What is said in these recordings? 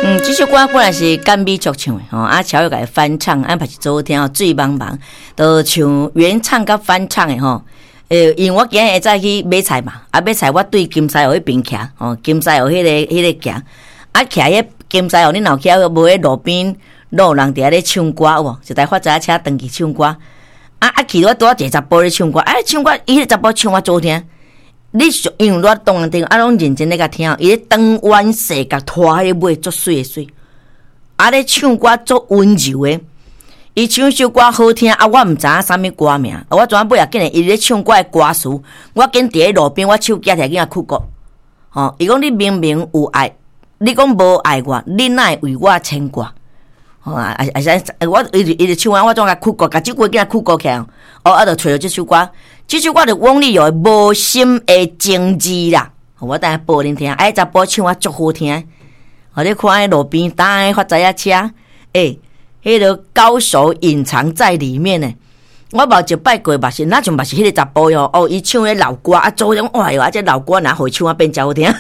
这首歌本来是甘美作唱的啊，乔又改翻唱，安排是做听醉茫茫，都唱原唱甲翻唱的因为我今日会早去买菜嘛，买菜我对金沙湖迄边徛金沙湖迄个行，徛迄金沙湖，你若徛无迄路边路人伫遐咧唱歌有无？一台发财车登去唱歌，去我拄啊一个查甫咧唱歌，唱歌伊迄个查甫唱我做听。你因为我当人听，拢认真咧甲听，伊咧当弯势甲拖迄个尾，足水诶水，咧唱歌足温柔诶。伊唱首歌好听，我毋知影啥物歌名，我怎尾也紧诶，伊咧唱歌诶歌词，我紧伫咧路边，我手举起来给他哭过。伊讲你明明有爱，你讲无爱我，你哪会为我牵挂？我伊就唱完，我总甲哭过，甲这句给他哭过起来。就找到这首歌。这首歌就汪丽友无心的情字啦，我等下播恁听。查甫唱啊足好听，你看喺路边打喺发财车，迄个高手隐藏在里面呢。我目一摆过，嘛是那就嘛是迄个查甫哟。伊唱迄老歌做种哇哟，这老歌哪会唱变真好听？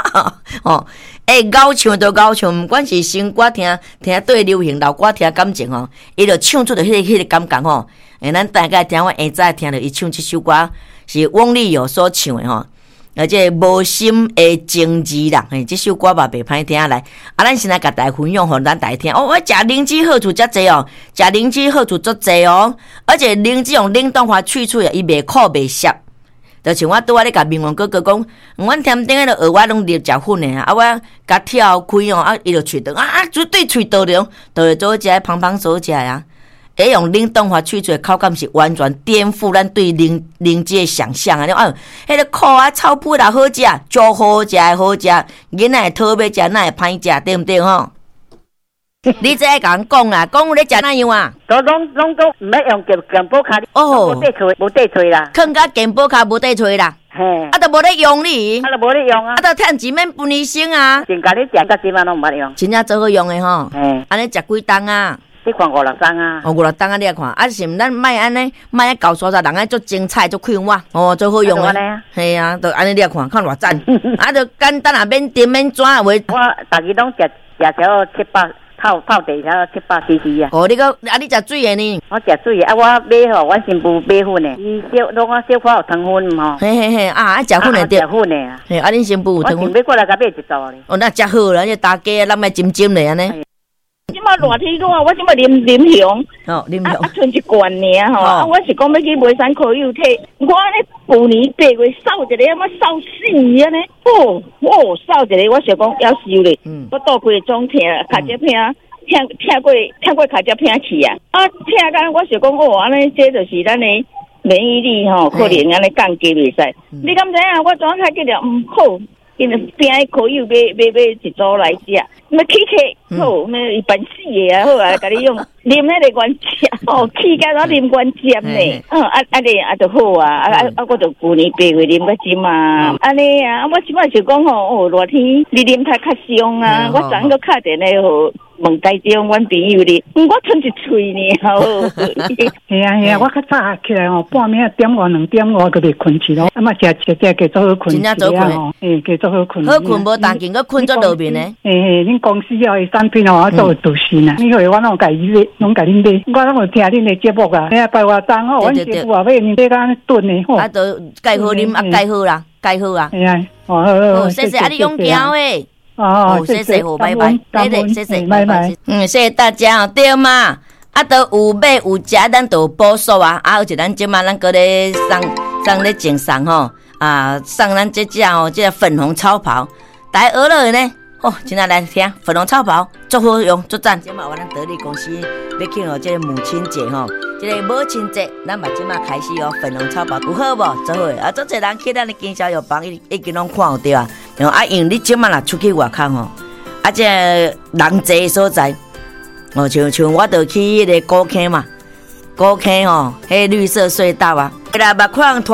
高唱就高唱，不管是新歌听对流行，老歌听感情伊就唱出迄个感觉咱大概听我下早听到伊唱这首歌是汪丽友所唱的而且无心的情字啦，这首歌嘛袂歹听来。咱先来甲大家分享，互咱大家听。我食灵芝好处遮济食灵芝好处足济而且灵芝用冷冻法去除伊袂苦袂涩。就像我拄仔咧甲明王哥哥讲，阮添顶个蚵仔拢入食粉的我甲挑开伊就喙长绝对喙倒了，倒了做食胖胖所食呀。用冷冻法去除口感是完全颠覆咱对灵芝的想象迄个苦草뿌啦好食，足好食好食，囡仔讨要食，哪会歹食，对毋对你这甲人讲啦，讲你食哪样啊？ 拢都唔要用健保卡，无地吹啦， 囥甲健保卡无地吹啦，都无咧用你， 都无咧用都趁钱免分医生啊， 真甲你食到即晚拢毋捌用， 真正做好用的安尼食几冬啊？ 你看5-6冬啊 ？5-6冬啊，你来看，是毋咱卖安尼，卖搞沙人爱做精彩做快活，做好用的，系啊，就安尼你来看，看偌赞，就简单啊，免甜免转话。我大家拢食条700。泡地条700cc 啊！ 你食水的呢？ 我食水的我买阮新妇买粉的，伊拢小可有糖粉吼。 嘿，食粉的对。 食粉的啊！ 恁新妇有糖粉。 我买过来甲买一组咧。 那食好啦，这大家咱卖浸咧安尼。 即马热天讲我即马啉香，剩一罐尔我是讲要去买山可有体，我咧旧年8月扫一个，扫死啊呢！扫一个，我想讲要收咧，我倒规个钟听，卡只听过卡只听去啊！听干我想讲安尼这就是咱的免疫力可能安尼降低袂使。你敢知影？我昨下记得好。因为边可以买一组来食，起好，一般死的好甲你用啉那个原汁起甲我啉原汁呢，你就好我就旧年8月啉到即嘛，安尼我即摆就讲热天你啉太较伤我昨昏个敲电话问台中阮朋友哩，我剩一喙呢系啊，我较早起来半暝1:2点就袂困去咯，食加做好困， 真正做困加做好困， 好困无当紧，佮困做路面呢。 恁公司的产品做都是呢，你以为我拢甲伊买，拢甲恁买，我拢有听恁的节目啊，拜我当阮师傅也买面买甲炖的都介好啉介好啦，介好啊。 系啊， 谢谢你用胶诶。谢谢拜拜，谢谢拜拜。谢谢大家对嘛？都有买有食，咱都有补数而且咱即马咱搁咧送咧赠送送咱这个粉红超跑，大家学了呢。今仔来听粉红超跑，足好用，足赞。即马我咱得力公司要庆祝这个母亲节这个母亲节，咱嘛即马开始粉红超跑有好无？做好足侪人去咱的经销药房已经拢看有对啊。因为你即马若出去外口这人济的所在像我就去迄个古坑嘛，古坑迄绿色隧道来目看